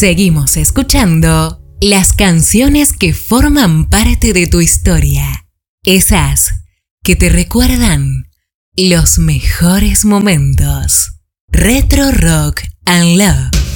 Seguimos escuchando las canciones que forman parte de tu historia. Esas que te recuerdan los mejores momentos. Retro Rock and Love.